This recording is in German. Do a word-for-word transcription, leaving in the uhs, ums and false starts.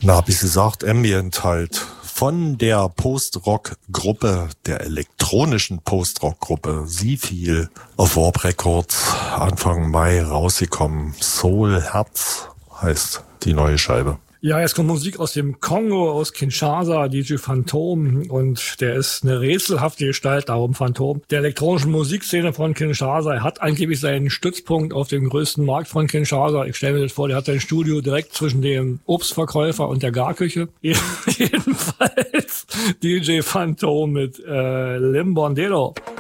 Na, wie sie sagt, Ambient halt. Von der Post-Rock-Gruppe, der elektronischen Post-Rock-Gruppe, sie fiel auf Warp Records Anfang Mai rausgekommen. Soul Herz heißt die neue Scheibe. Ja, jetzt kommt Musik aus dem Kongo, aus Kinshasa, D J Phantom, und der ist eine rätselhafte Gestalt, darum Phantom, der elektronischen Musikszene von Kinshasa. Er hat angeblich seinen Stützpunkt auf dem größten Markt von Kinshasa. Ich stelle mir das vor, der hat sein Studio direkt zwischen dem Obstverkäufer und der Garküche. Jedenfalls D J Phantom mit äh, Limbondero.